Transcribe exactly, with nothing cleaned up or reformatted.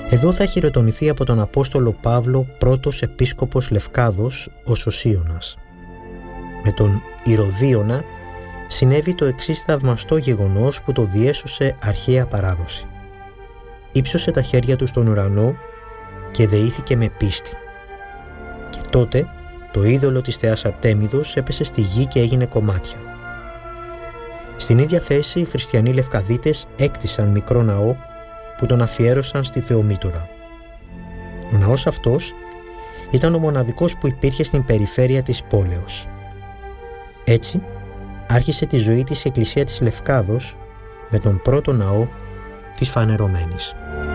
Εδώ θα χειροτονηθεί από τον Απόστολο Παύλο πρώτος επίσκοπος Λευκάδος, ο Σωσίωνας. Με τον Ηρωδίωνα συνέβη το εξής θαυμαστό γεγονός που το διέσωσε αρχαία παράδοση. Ήψωσε τα χέρια του στον ουρανό και δεήθηκε με πίστη. Και τότε το είδωλο της θεάς Αρτέμιδος έπεσε στη γη και έγινε κομμάτια. Στην ίδια θέση οι χριστιανοί Λευκαδίτες έκτισαν μικρό ναό που τον αφιέρωσαν στη Θεομήτωρα. Ο ναός αυτός ήταν ο μοναδικός που υπήρχε στην περιφέρεια της πόλεως. Έτσι άρχισε τη ζωή της η Εκκλησία της Λευκάδος με τον πρώτο ναό της Φανερωμένης.